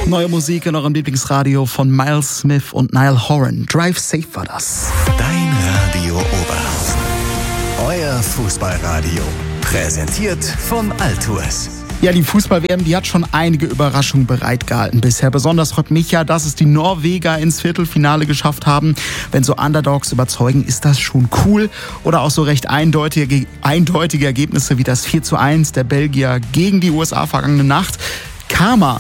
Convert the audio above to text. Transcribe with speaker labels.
Speaker 1: Neue Musik in eurem Lieblingsradio von Miles Smith und Niall Horan. Drive Safe war das.
Speaker 2: Dein Radio Oberhausen. Euer Fußballradio. Präsentiert von Altours.
Speaker 1: Ja, die Fußball-WM, die hat schon einige Überraschungen bereitgehalten bisher. Besonders freut mich ja, dass es die Norweger ins Viertelfinale geschafft haben. Wenn so Underdogs überzeugen, ist das schon cool. Oder auch so recht eindeutige Ergebnisse wie das 4:1 der Belgier gegen die USA vergangene Nacht. Karma